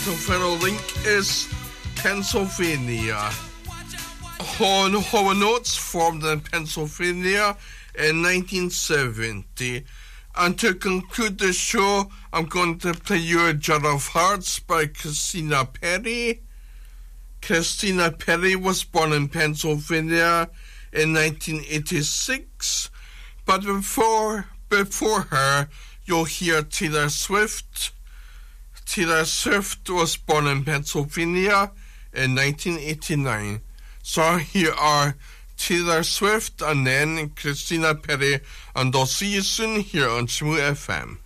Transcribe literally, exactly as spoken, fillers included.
The final link is Pennsylvania. Horn Horror Notes formed in Pennsylvania in nineteen seventy. And to conclude the show, I'm going to play you A Jar of Hearts by Christina Perri. Christina Perri was born in Pennsylvania in nineteen eighty-six, but before before her, you'll hear Taylor Swift. Taylor Swift was born in Pennsylvania in nineteen eighty-nine. So here are Taylor Swift and then Christina Perri, and I'll see you soon here on Shmoo F M.